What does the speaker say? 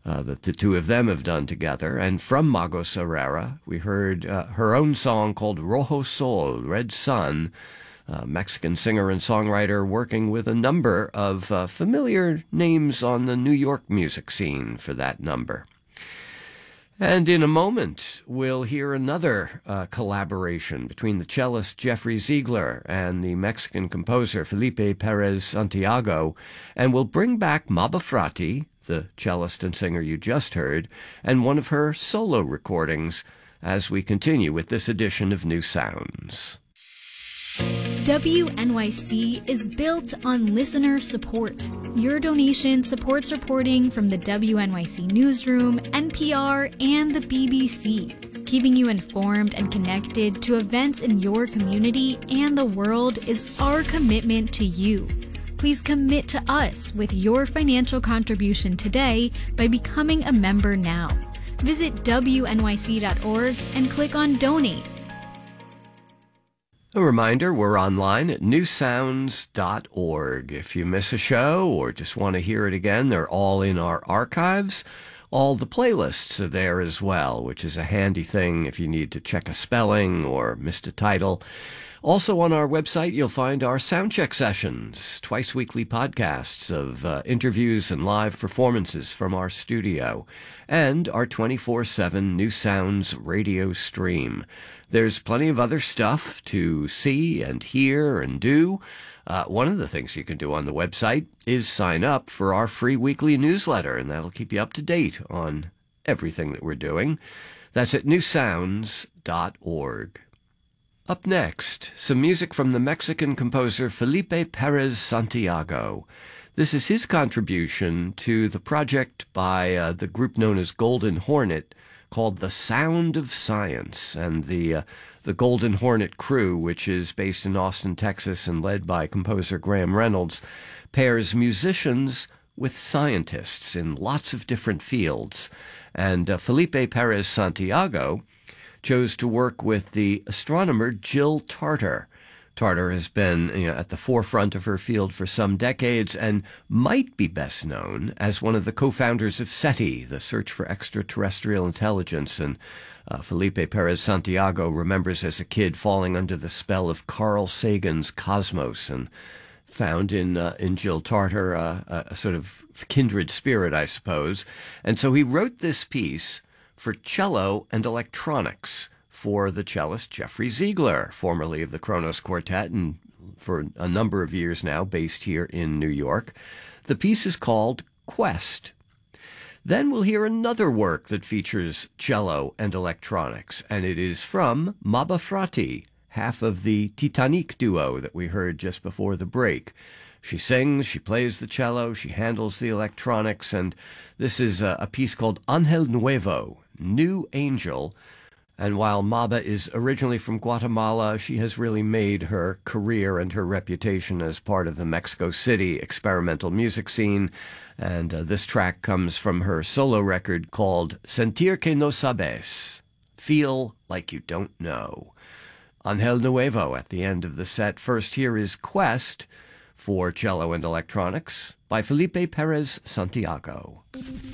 that the two of them have done together. And from Magos Herrera, we heard her own song called Rojo Sol, Red Sun, Mexican singer and songwriter working with a number of familiar names on the New York music scene for that number. And in a moment, we'll hear another collaboration between the cellist Jeffrey Ziegler and the Mexican composer Felipe Perez Santiago, and we'll bring back Maba Frati, the cellist and singer you just heard, and one of her solo recordings as we continue with this edition of New Sounds. WNYC is built on listener support. Your donation supports reporting from the WNYC Newsroom, NPR, and the BBC. Keeping you informed and connected to events in your community and the world is our commitment to you. Please commit to us with your financial contribution today by becoming a member now. Visit WNYC.org and click on Donate. A reminder, we're online at newsounds.org. If you miss a show or just want to hear it again, they're all in our archives. All the playlists are there as well, which is a handy thing if you need to check a spelling or missed a title. Also on our website, you'll find our soundcheck sessions, twice-weekly podcasts of interviews and live performances from our studio, and our 24/7 New Sounds radio stream. There's plenty of other stuff to see and hear and do. One of the things you can do on the website is sign up for our free weekly newsletter, and that'll keep you up to date on everything that we're doing. That's at newsounds.org. Up next, some music from the Mexican composer Felipe Perez Santiago. This is his contribution to the project by the group known as Golden Hornet called The Sound of Science. And the Golden Hornet crew, which is based in Austin, Texas, and led by composer Graham Reynolds, pairs musicians with scientists in lots of different fields. And Felipe Perez Santiago chose to work with the astronomer Jill Tarter. Tarter has been at the forefront of her field for some decades and might be best known as one of the co-founders of SETI, the Search for Extraterrestrial Intelligence. And Felipe Perez Santiago remembers as a kid falling under the spell of Carl Sagan's Cosmos and found in Jill Tarter a sort of kindred spirit, I suppose. And so he wrote this piece for cello and electronics for the cellist Jeffrey Ziegler, formerly of the Kronos Quartet and for a number of years now based here in New York. The piece is called Quest. Then we'll hear another work that features cello and electronics, and it is from Maba Frati, half of the Titanic duo that we heard just before the break. She sings, she plays the cello, she handles the electronics, and this is a piece called Angel Nuevo, New Angel. And while Maba is originally from Guatemala, she has really made her career and her reputation as part of the Mexico City experimental music scene. And this track comes from her solo record called Sentir que no sabes, Feel Like You Don't Know. Angel Nuevo at the end of the set. First, here is Quest for cello and electronics by Felipe Perez Santiago.